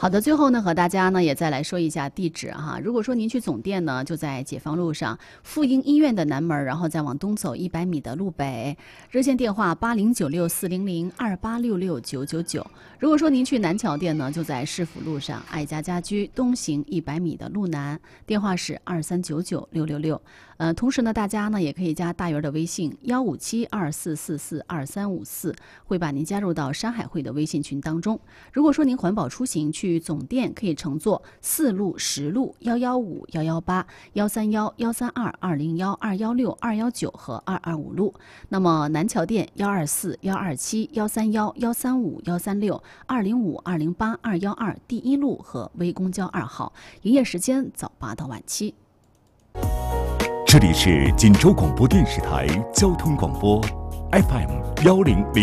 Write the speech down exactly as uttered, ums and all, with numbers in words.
好的，最后呢，和大家呢也再来说一下地址哈。如果说您去总店呢，就在解放路上妇婴医院的南门，然后再往东走一百米的路北。热线电话八零九六四零零二八六六九九九。如果说您去南桥店呢，就在市府路上爱家家居东行一百米的路南，电话是二三九九六六六。呃，同时呢，大家呢也可以加大元的微信幺五七二四四四二三五四，会把您加入到山海会的微信群当中。如果说您环保出行去总店，可以乘坐四路、十路、幺幺五、幺幺八、幺三幺、幺三二、二零幺、二幺六、二幺九和二二五路。那么南桥店幺二四、幺二七、幺三幺、幺三五、幺三六、二零五、二零八、二幺二第一路和微公交二号，营业时间早八到晚七。 这里是锦州广播电视台交通广播 F M 幺零零。